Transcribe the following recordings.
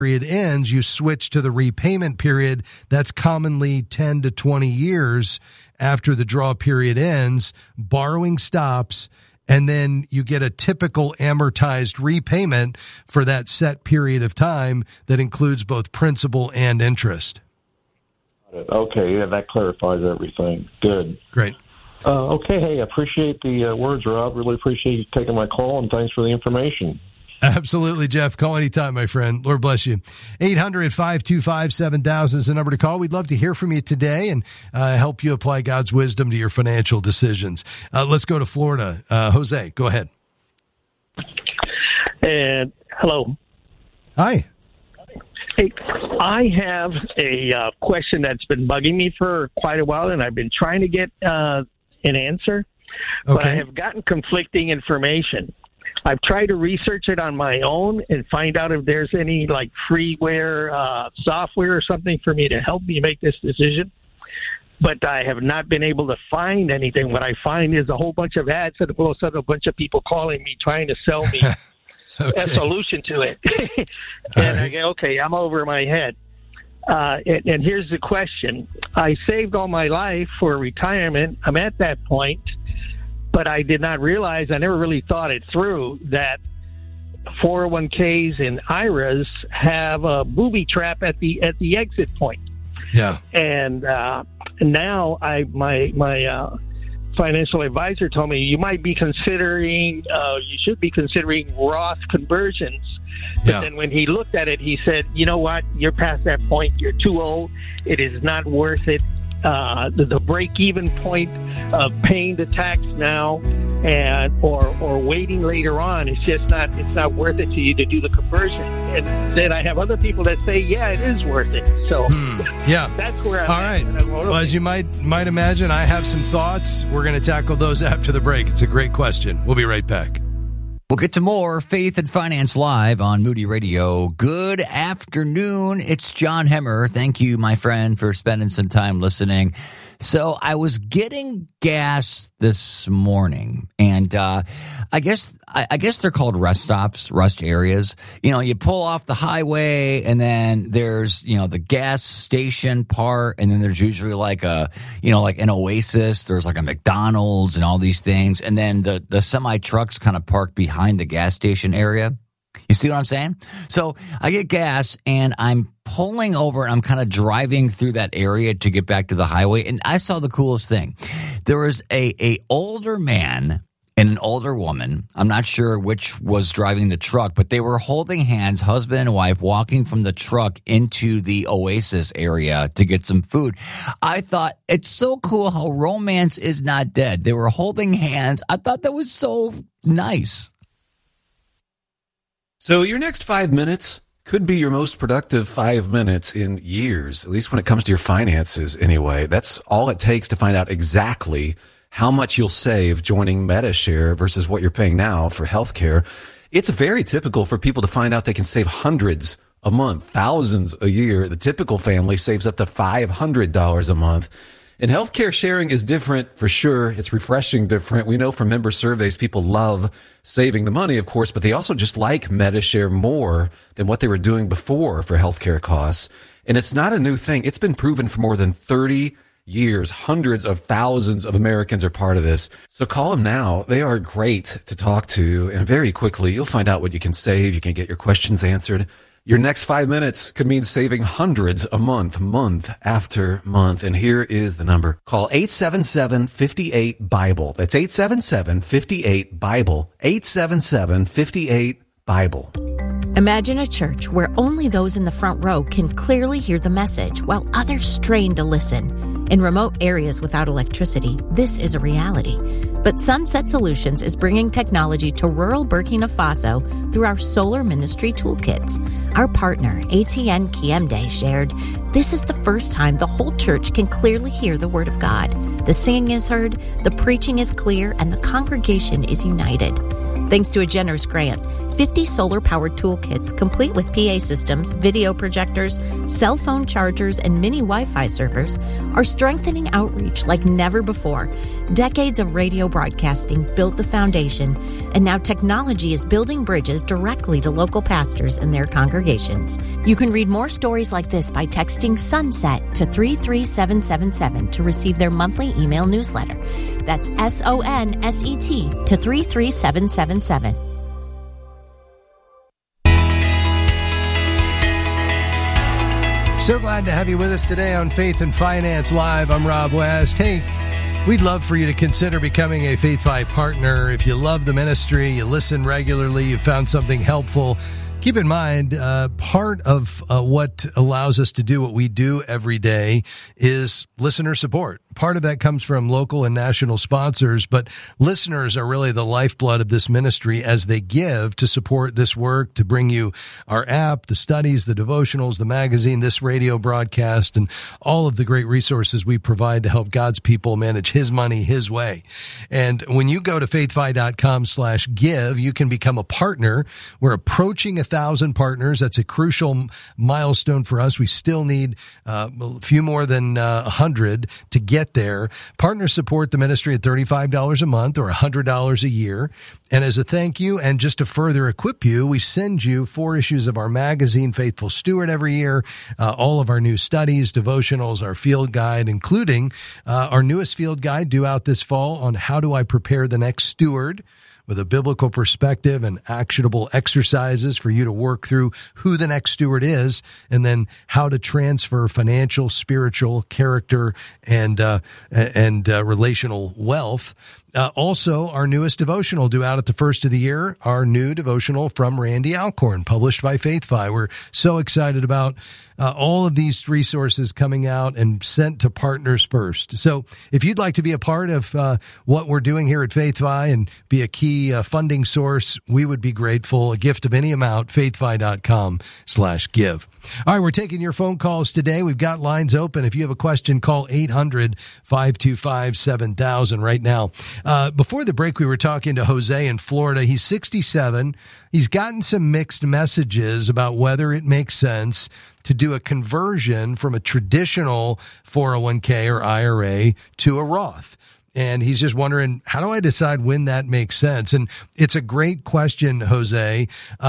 period ends, you switch to the repayment period. That's commonly 10 to 20 years after the draw period ends. Borrowing stops, and then you get a typical amortized repayment for that set period of time that includes both principal and interest. Okay, yeah, that clarifies everything. Good. Great. Okay, hey, I appreciate the words, Rob. Really appreciate you taking my call, and thanks for the information. Absolutely, Jeff. Call anytime, my friend. Lord bless you. 800-525-7000 is the number to call. We'd love to hear from you today and help you apply God's wisdom to your financial decisions. Let's go to Florida. Jose, go ahead. Hello. Hi. Hey, I have a question that's been bugging me for quite a while, and I've been trying to get an answer, but I have gotten conflicting information. I've tried to research it on my own and find out if there's any like freeware software or something for me to help me make this decision. But I have not been able to find anything. What I find is a whole bunch of ads and also a bunch of people calling me trying to sell me a solution to it. And I go, okay, I'm over my head. And here's the question. I saved all my life for retirement. I'm at that point. But I did not realize, I never really thought it through, that 401ks and IRAs have a booby trap at the exit point. Yeah. And now my financial advisor told me you might be considering, you should be considering Roth conversions. But then when he looked at it, he said, you know what, you're past that point. You're too old. It is not worth it. The break-even point of paying the tax now and or waiting later on, it's not worth it to you to do the conversion. And then I have other people that say, yeah, it is worth it. So that's where I'm All right. Well, as you might imagine, I have some thoughts. We're going to tackle those after the break. It's a great question. We'll be right back. We'll get to more Faith and Finance Live on Moody Radio. Good afternoon. It's John Hemmer. Thank you, my friend, for spending some time listening. So I was getting gas this morning, and I guess they're called rest stops, rest areas. You know, you pull off the highway, and then there's, you know, the gas station part, and then there's usually like a, you know, like an Oasis. There's like a McDonald's and all these things, and then the semi trucks kind of park behind the gas station area. You see what I'm saying? So I get gas and I'm pulling over and I'm kind of driving through that area to get back to the highway. And I saw the coolest thing. There was a older man and an older woman. I'm not sure which was driving the truck, but they were holding hands, husband and wife, walking from the truck into the Oasis area to get some food. I thought it's so cool how romance is not dead. They were holding hands. I thought that was so nice. So your next 5 minutes could be your most productive 5 minutes in years, at least when it comes to your finances anyway. That's all it takes to find out exactly how much you'll save joining Medi-Share versus what you're paying now for healthcare. It's very typical for people to find out they can save hundreds a month, thousands a year. The typical family saves up to $500 a month. And healthcare sharing is different for sure. It's refreshing different. We know from member surveys, people love saving the money, of course, but they also just like Medi-Share more than what they were doing before for healthcare costs. And it's not a new thing. It's been proven for more than 30 years. Hundreds of thousands of Americans are part of this. So call them now. They are great to talk to. And very quickly, you'll find out what you can save. You can get your questions answered. Your next 5 minutes could mean saving hundreds a month, month after month. And here is the number. Call 877-58-BIBLE. That's 877-58-BIBLE. 877-58-BIBLE. Imagine a church where only those in the front row can clearly hear the message while others strain to listen. In remote areas without electricity, this is a reality. But Sunset Solutions is bringing technology to rural Burkina Faso through our Solar Ministry Toolkits. Our partner, ATN Kiemde, shared, "This is the first time the whole church can clearly hear the Word of God. The singing is heard, the preaching is clear, and the congregation is united." Thanks to a generous grant, 50 solar-powered toolkits complete with PA systems, video projectors, cell phone chargers, and mini Wi-Fi servers are strengthening outreach like never before. Decades of radio broadcasting built the foundation, and now technology is building bridges directly to local pastors and their congregations. You can read more stories like this by texting SUNSET to 33777 to receive their monthly email newsletter. That's SONSET to 33777. So glad to have you with us today on Faith and Finance Live. I'm Rob West. Hey, we'd love for you to consider becoming a Faith Fi partner. If you love the ministry, you listen regularly, you found something helpful, keep in mind, part of what allows us to do what we do every day is listener support. Part of that comes from local and national sponsors, but listeners are really the lifeblood of this ministry as they give to support this work, to bring you our app, the studies, the devotionals, the magazine, this radio broadcast, and all of the great resources we provide to help God's people manage His money His way. And when you go to faithfi.com/give, you can become a partner. We're approaching 1,000 partners. That's a crucial milestone for us. We still need a few more than 100 to get there. Partners support the ministry at $35 a month or $100 a year. And as a thank you and just to further equip you, we send you 4 issues of our magazine, Faithful Steward, every year, all of our new studies, devotionals, our field guide, including our newest field guide due out this fall on how do I prepare the next steward, with a biblical perspective and actionable exercises for you to work through who the next steward is, and then how to transfer financial, spiritual, character, and relational wealth. Also, our newest devotional due out at the first of the year, our new devotional from Randy Alcorn, published by FaithFi. We're so excited about all of these resources coming out and sent to partners first. So if you'd like to be a part of what we're doing here at FaithFi and be a key funding source, we would be grateful. A gift of any amount, faithfi.com/give. All right, we're taking your phone calls today. We've got lines open. If you have a question, call 800-525-7000 right now. Before the break, we were talking to Jose in Florida. He's 67. He's gotten some mixed messages about whether it makes sense to do a conversion from a traditional 401k or IRA to a Roth. And he's just wondering, how do I decide when that makes sense? And it's a great question, Jose.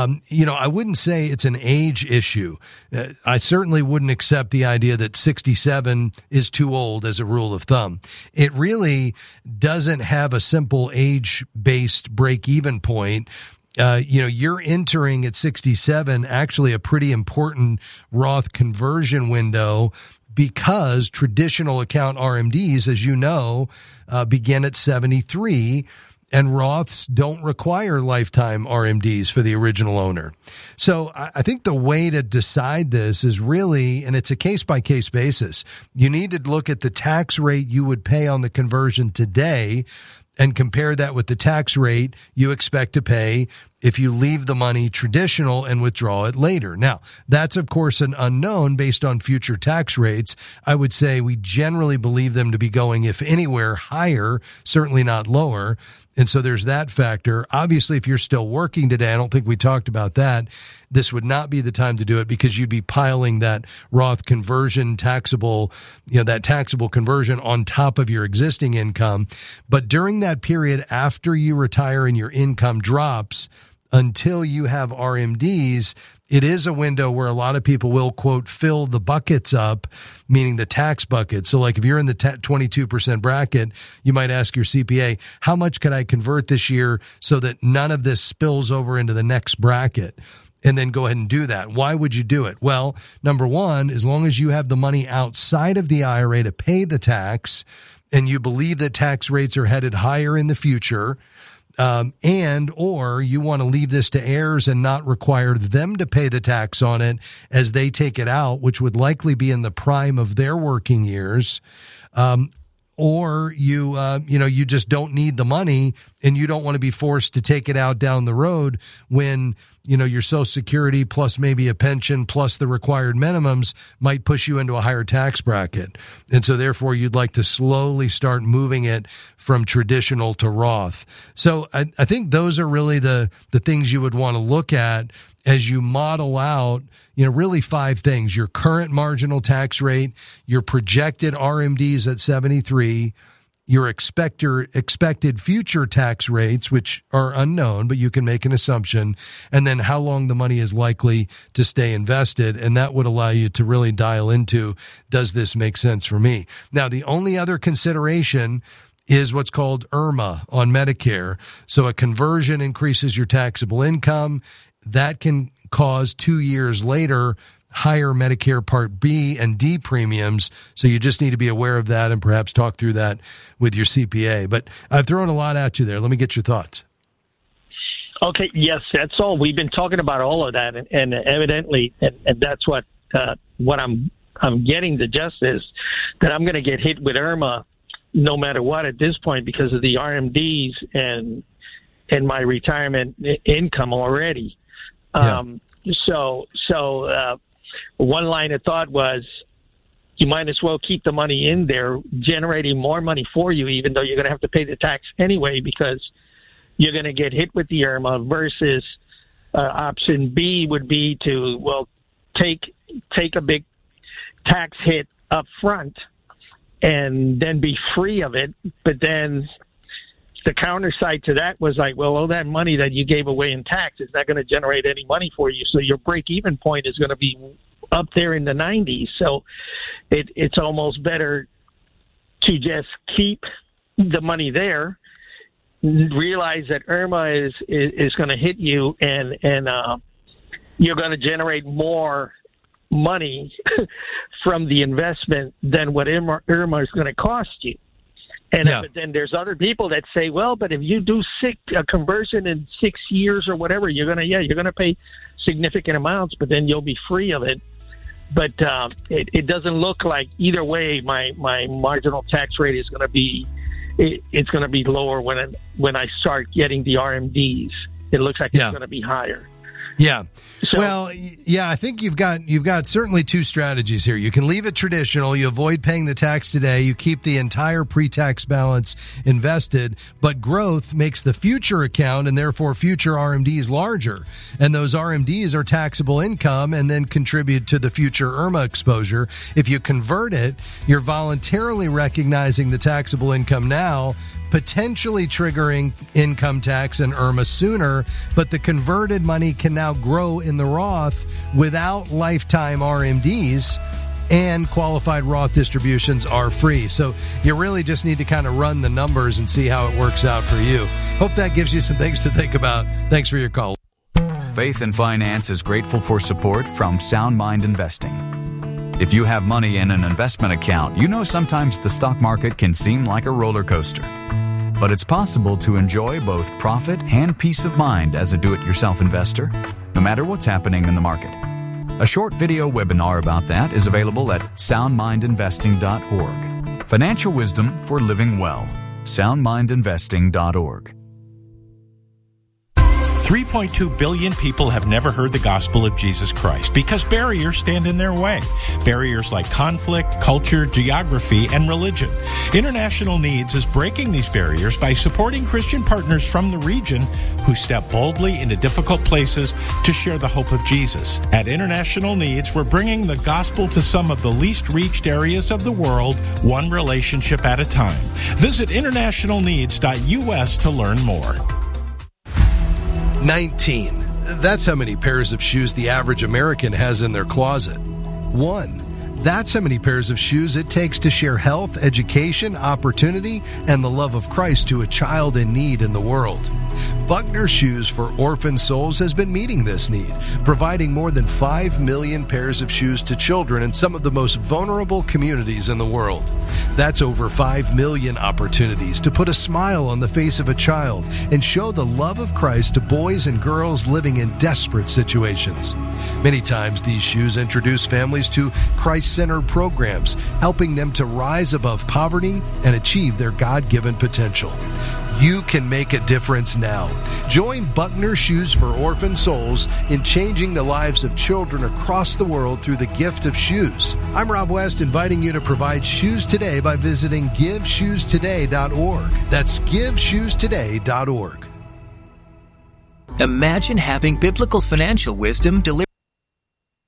I wouldn't say it's an age issue. I certainly wouldn't accept the idea that 67 is too old as a rule of thumb. It really doesn't have a simple age-based break-even point. You're entering at 67 actually a pretty important Roth conversion window, because traditional account RMDs, as you know, begin at 73, and Roths don't require lifetime RMDs for the original owner. So I think the way to decide this is really, and it's a case-by-case basis, you need to look at the tax rate you would pay on the conversion today and compare that with the tax rate you expect to pay if you leave the money traditional and withdraw it later. Now, that's, of course, an unknown based on future tax rates. I would say we generally believe them to be going, if anywhere, higher, certainly not lower. And so there's that factor. Obviously, if you're still working today, I don't think we talked about that, this would not be the time to do it, because you'd be piling that Roth conversion taxable conversion on top of your existing income. But during that period after you retire and your income drops, until you have RMDs, it is a window where a lot of people will, quote, fill the buckets up, meaning the tax bucket. So like if you're in the 22% bracket, you might ask your CPA, how much could I convert this year so that none of this spills over into the next bracket? And then go ahead and do that. Why would you do it? Well, number one, as long as you have the money outside of the IRA to pay the tax, and you believe that tax rates are headed higher in the future, or you want to leave this to heirs and not require them to pay the tax on it as they take it out, which would likely be in the prime of their working years, or you just don't need the money and you don't want to be forced to take it out down the road when, your Social Security plus maybe a pension plus the required minimums might push you into a higher tax bracket. And so therefore you'd like to slowly start moving it from traditional to Roth. So I think those are really the things you would want to look at as you model out, really 5 things: your current marginal tax rate, your projected RMDs at 73, your expected future tax rates, which are unknown, but you can make an assumption, and then how long the money is likely to stay invested. And that would allow you to really dial into, does this make sense for me? Now, the only other consideration is what's called IRMA on Medicare. So a conversion increases your taxable income. That can cause 2 years later higher Medicare Part B and D premiums. So you just need to be aware of that and perhaps talk through that with your CPA. But I've thrown a lot at you there. Let me get your thoughts. Okay. Yes, that's all. We've been talking about all of that, and evidently, and that's what I'm getting the gist is that I'm going to get hit with IRMA no matter what at this point because of the RMDs and my retirement income already. Yeah. So one line of thought was you might as well keep the money in there, generating more money for you, even though you're going to have to pay the tax anyway because you're going to get hit with the IRMA versus option B would be to, take a big tax hit up front and then be free of it. But then the counter side to that was like, all that money that you gave away in tax is not going to generate any money for you. So your break-even point is going to be up there in the 90s. So it's almost better to just keep the money there, realize that IRMA is going to hit you, and you're going to generate more money from the investment than what IRMA is going to cost you. And But then there's other people that say, but if you do a conversion in 6 years or whatever, you're gonna pay significant amounts, but then you'll be free of it. But it doesn't look like either way. My marginal tax rate is going to be it's going to be lower when I start getting the RMDs. It looks like it's going to be higher. Yeah. I think you've got certainly 2 strategies here. You can leave it traditional. You avoid paying the tax today. You keep the entire pre-tax balance invested, but growth makes the future account and therefore future RMDs larger. And those RMDs are taxable income and then contribute to the future IRMA exposure. If you convert it, you're voluntarily recognizing the taxable income now, potentially triggering income tax and IRMA sooner, but the converted money can now grow in the Roth without lifetime RMDs, and qualified Roth distributions are free. So you really just need to kind of run the numbers and see how it works out for you. Hope that gives you some things to think about. Thanks for your call. Faith and Finance is grateful for support from Sound Mind Investing. If you have money in an investment account, you know sometimes the stock market can seem like a roller coaster. But it's possible to enjoy both profit and peace of mind as a do-it-yourself investor, no matter what's happening in the market. A short video webinar about that is available at soundmindinvesting.org. Financial wisdom for living well. soundmindinvesting.org. 3.2 billion people have never heard the gospel of Jesus Christ because barriers stand in their way. Barriers like conflict, culture, geography, and religion. International Needs is breaking these barriers by supporting Christian partners from the region who step boldly into difficult places to share the hope of Jesus. At International Needs, we're bringing the gospel to some of the least reached areas of the world, one relationship at a time. Visit internationalneeds.us to learn more. 19. That's how many pairs of shoes the average American has in their closet. 1. That's how many pairs of shoes it takes to share health, education, opportunity, and the love of Christ to a child in need in the world. Buckner Shoes for Orphan Souls has been meeting this need, providing more than 5 million pairs of shoes to children in some of the most vulnerable communities in the world. That's over 5 million opportunities to put a smile on the face of a child and show the love of Christ to boys and girls living in desperate situations. Many times these shoes introduce families to Christ-centered programs, helping them to rise above poverty and achieve their God-given potential. You can make a difference now. Join Buckner Shoes for Orphan Souls in changing the lives of children across the world through the gift of shoes. I'm Rob West, inviting you to provide shoes today by visiting GiveShoesToday.org. That's GiveShoesToday.org. Imagine having biblical financial wisdom delivered